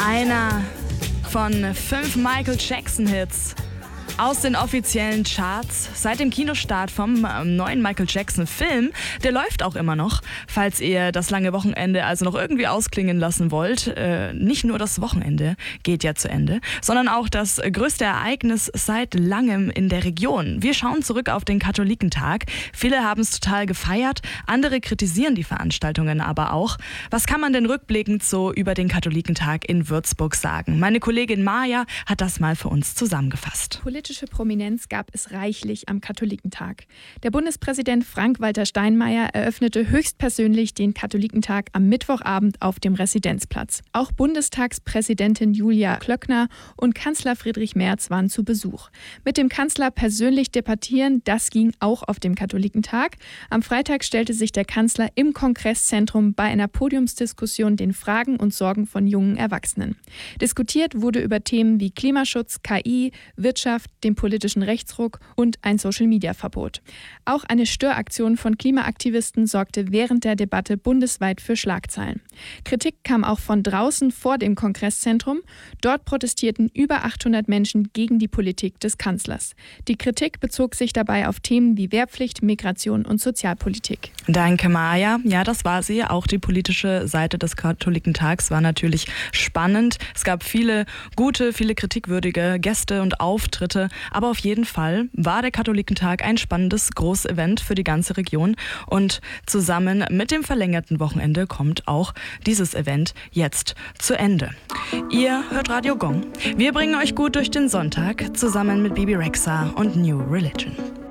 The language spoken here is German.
Einer von 5 Michael Jackson-Hits aus den offiziellen Charts seit dem Kinostart vom neuen Michael Jackson-Film. Der läuft auch immer noch, falls ihr das lange Wochenende also noch irgendwie ausklingen lassen wollt. Nicht nur das Wochenende geht ja zu Ende, sondern auch das größte Ereignis seit langem in der Region. Wir schauen zurück auf den Katholikentag. Viele haben es total gefeiert, andere kritisieren die Veranstaltungen aber auch. Was kann man denn rückblickend so über den Katholikentag in Würzburg sagen? Meine Kollegin Maja hat das mal für uns zusammengefasst. Politische Prominenz gab es reichlich am Katholikentag. Der Bundespräsident Frank-Walter Steinmeier eröffnete höchstpersönlich den Katholikentag am Mittwochabend auf dem Residenzplatz. Auch Bundestagspräsidentin Julia Klöckner und Kanzler Friedrich Merz waren zu Besuch. Mit dem Kanzler persönlich debattieren, das ging auch auf dem Katholikentag. Am Freitag stellte sich der Kanzler im Kongresszentrum bei einer Podiumsdiskussion den Fragen und Sorgen von jungen Erwachsenen. Diskutiert wurde über Themen wie Klimaschutz, KI, Wirtschaft, den politischen Rechtsruck und ein Social-Media-Verbot. Auch eine Störaktion von Klimaaktivisten sorgte während der Debatte bundesweit für Schlagzeilen. Kritik kam auch von draußen vor dem Kongresszentrum. Dort protestierten über 800 Menschen gegen die Politik des Kanzlers. Die Kritik bezog sich dabei auf Themen wie Wehrpflicht, Migration und Sozialpolitik. Danke, Maja. Ja, das war sie. Auch die politische Seite des Katholikentags war natürlich spannend. Es gab viele gute, viele kritikwürdige Gäste und Auftritte. Aber auf jeden Fall war der Katholikentag ein spannendes Großevent für die ganze Region. Und zusammen mit dem verlängerten Wochenende kommt auch dieses Event jetzt zu Ende. Ihr hört Radio Gong. Wir bringen euch gut durch den Sonntag zusammen mit Bibi Rexha und New Religion.